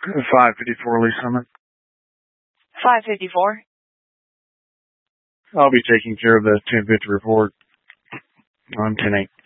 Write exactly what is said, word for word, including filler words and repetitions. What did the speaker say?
five fifty-four Lee Summit. five fifty-four. I'll be taking care of the ten fifty report on ten eight.